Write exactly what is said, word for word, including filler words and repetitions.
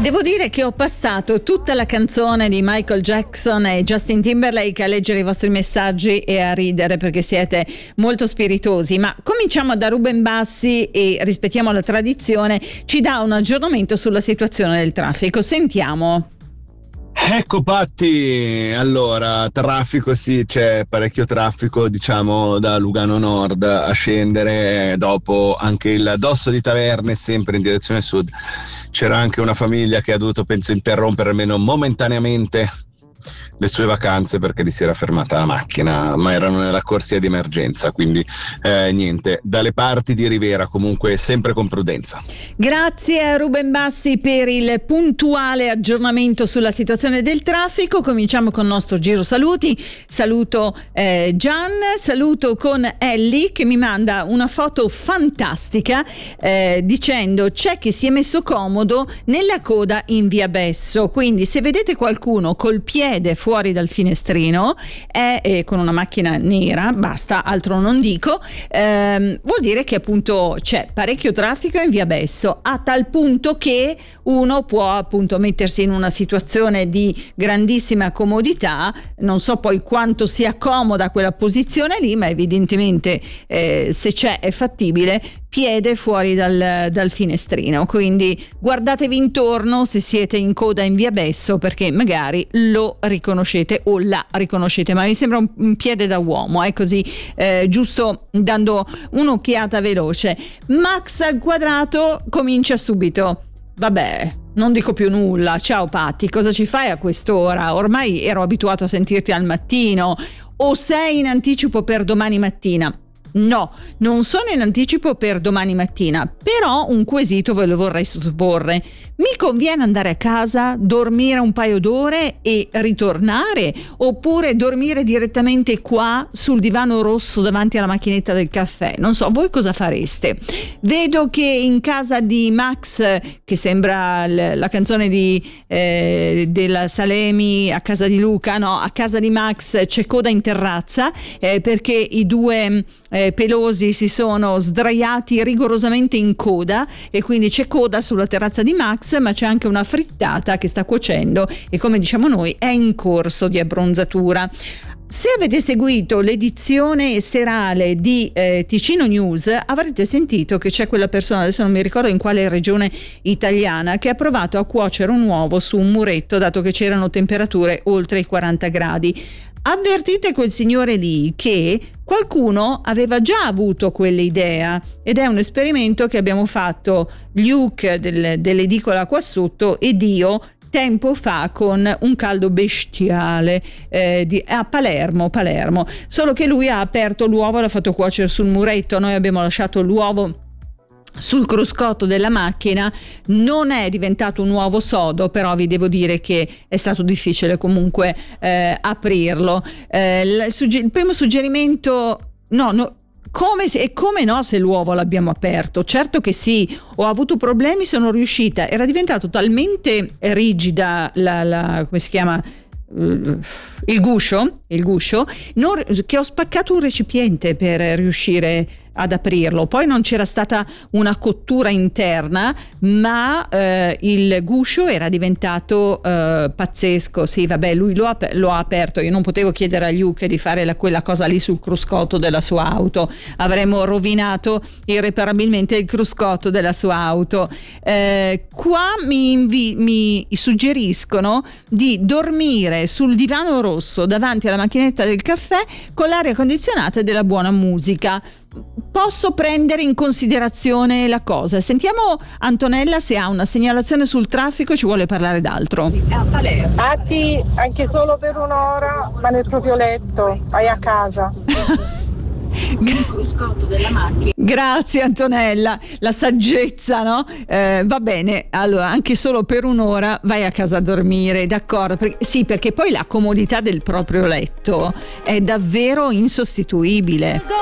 Devo dire che ho passato tutta la canzone di Michael Jackson e Justin Timberlake a leggere i vostri messaggi e a ridere perché siete molto spiritosi, ma cominciamo da Ruben Bassi e rispettiamo la tradizione, ci dà un aggiornamento sulla situazione del traffico. Sentiamo. Ecco Patti, allora traffico sì, c'è parecchio traffico diciamo da Lugano Nord a scendere, dopo anche il Dosso di Taverne sempre in direzione sud. C'era anche una famiglia che ha dovuto penso interrompere almeno momentaneamente le sue vacanze perché gli si era fermata la macchina, ma erano nella corsia di emergenza, quindi eh, niente, dalle parti di Rivera comunque sempre con prudenza. Grazie a Ruben Bassi per il puntuale aggiornamento sulla situazione del traffico. Cominciamo con il nostro giro saluti. Saluto eh, Gian, saluto con Ellie che mi manda una foto fantastica eh, dicendo c'è chi si è messo comodo nella coda in via Besso, quindi se vedete qualcuno col piede fuori dal finestrino è eh, con una macchina nera, basta, altro non dico, ehm, vuol dire che appunto c'è parecchio traffico in via Besso, a tal punto che uno può appunto mettersi in una situazione di grandissima comodità. Non so poi quanto sia comoda quella posizione lì, ma evidentemente eh, se c'è è fattibile, piede fuori dal, dal finestrino, quindi guardatevi intorno se siete in coda in via Besso perché magari lo riconoscete o la riconoscete, ma mi sembra un, un piede da uomo, è eh, così eh, giusto dando un'occhiata veloce. Max al quadrato comincia subito. Vabbè, non dico più nulla. Ciao Patti, cosa ci fai a quest'ora? Ormai ero abituato a sentirti al mattino. O sei in anticipo per domani mattina? No, non sono in anticipo per domani mattina, però un quesito ve lo vorrei sottoporre. Mi conviene andare a casa, dormire un paio d'ore e ritornare, oppure dormire direttamente qua sul divano rosso davanti alla macchinetta del caffè? Non so, voi cosa fareste? Vedo che in casa di Max, che sembra l- la canzone di eh, della Salemi, a casa di Luca, no, a casa di Max c'è coda in terrazza eh, perché i due eh, pelosi si sono sdraiati rigorosamente in coda e quindi c'è coda sulla terrazza di Max, ma c'è anche una frittata che sta cuocendo e, come diciamo noi, è in corso di abbronzatura. Se avete seguito l'edizione serale di eh, Ticino News avrete sentito che c'è quella persona, adesso non mi ricordo in quale regione italiana, che ha provato a cuocere un uovo su un muretto dato che c'erano temperature oltre i quaranta gradi. Avvertite quel signore lì che qualcuno aveva già avuto quell'idea ed è un esperimento che abbiamo fatto Luke del, dell'edicola qua sotto ed io tempo fa con un caldo bestiale eh, di, a Palermo, Palermo, solo che lui ha aperto l'uovo e l'ha fatto cuocere sul muretto. Noi abbiamo lasciato l'uovo sul cruscotto della macchina, non è diventato un uovo sodo, però vi devo dire che è stato difficile comunque eh, aprirlo. Eh, il, sugge- il primo suggerimento, no, no come se, e come no se l'uovo l'abbiamo aperto? Certo che sì, ho avuto problemi, sono riuscita, era diventato talmente rigida la, la come si chiama? il guscio, il guscio non, che ho spaccato un recipiente per riuscire ad aprirlo. Poi non c'era stata una cottura interna, ma eh, il guscio era diventato eh, pazzesco. Sì, vabbè, lui lo ha, lo ha aperto. Io non potevo chiedere a Luke di fare la, quella cosa lì sul cruscotto della sua auto, avremmo rovinato irreparabilmente il cruscotto della sua auto. Eh, qua mi, invi- mi suggeriscono di dormire sul divano rosso davanti alla macchinetta del caffè con l'aria condizionata e della buona musica. Posso prendere in considerazione la cosa. Sentiamo Antonella se ha una segnalazione sul traffico, ci vuole parlare d'altro. Atti, anche solo per un'ora, ma nel proprio letto, vai a casa. Della macchina. Grazie Antonella, la saggezza, no? Eh, va bene, allora anche solo per un'ora vai a casa a dormire, d'accordo? Perché, sì, perché poi la comodità del proprio letto è davvero insostituibile.